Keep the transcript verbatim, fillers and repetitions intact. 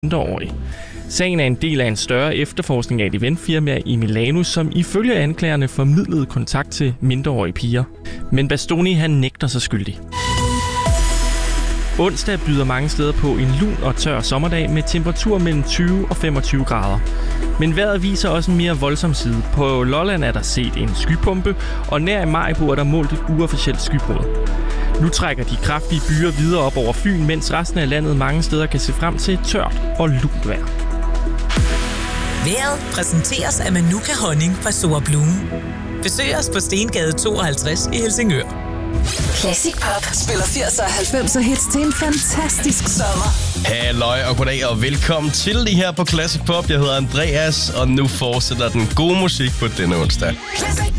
mindreårig. Sagen er en del af en større efterforskning af et eventfirma i Milano, som ifølge anklagerne formidlede kontakt til mindreårige piger. Men Bastoni han nægter sig skyldig. Onsdag byder mange steder på en lun og tør sommerdag med temperatur mellem tyve og femogtyve grader. Men vejret viser også en mere voldsom side. På Lolland er der set en skypumpe, og nær i Maribo er der målt et uofficielt skybrud. Nu trækker de kraftige byer videre op over Fyn, mens resten af landet mange steder kan se frem til tørt og lunt vejr. Vejret præsenteres af Manuka Honning fra Sora Blume. Besøg os på Stengade tooghalvtreds i Helsingør. Classic Pop spiller firserne og halvfemserne hits til en fantastisk sommer. Halløj og goddag og velkommen til det her på Classic Pop. Jeg hedder Andreas, og nu fortsætter den gode musik på denne onsdag. Classic